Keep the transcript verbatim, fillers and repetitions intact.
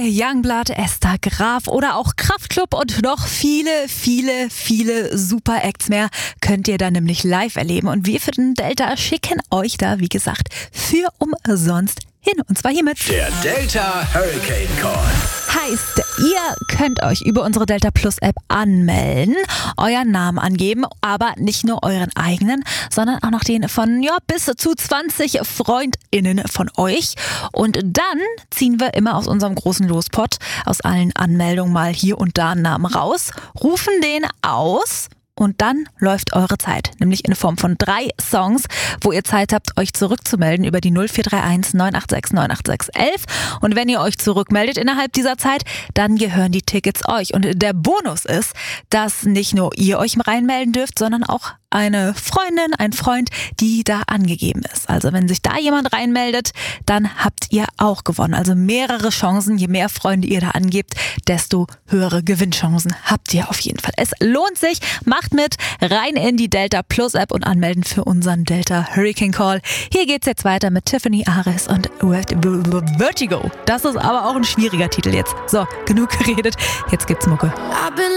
Youngblood, Esther Graf oder auch Kraftklub und noch viele, viele, viele super Acts mehr könnt ihr da nämlich live erleben. Und wir für den Delta schicken euch da, wie gesagt, für umsonst hin. Und zwar hiermit. Der Delta Hurricane Call. Heißt, ihr könnt euch über unsere Delta Plus App anmelden, euren Namen angeben, aber nicht nur euren eigenen, sondern auch noch den von ja, bis zu zwanzig FreundInnen von euch. Und dann ziehen wir immer aus unserem großen Lospot, aus allen Anmeldungen mal hier und da einen Namen raus, rufen den aus. Und dann läuft eure Zeit, nämlich in Form von drei Songs, wo ihr Zeit habt, euch zurückzumelden über die null vier drei eins neun acht sechs neun acht sechs elf. Und wenn ihr euch zurückmeldet innerhalb dieser Zeit, dann gehören die Tickets euch. Und der Bonus ist, dass nicht nur ihr euch reinmelden dürft, sondern auch eine Freundin, ein Freund, die da angegeben ist. Also wenn sich da jemand reinmeldet, dann habt ihr auch gewonnen. Also mehrere Chancen. Je mehr Freunde ihr da angebt, desto höhere Gewinnchancen habt ihr auf jeden Fall. Es lohnt sich. Macht mit. Rein in die Delta Plus App und anmelden für unseren Delta Hurricane Call. Hier geht's jetzt weiter mit Tiffany Ares und Vertigo. Das ist aber auch ein schwieriger Titel jetzt. So, genug geredet. Jetzt gibt's Mucke.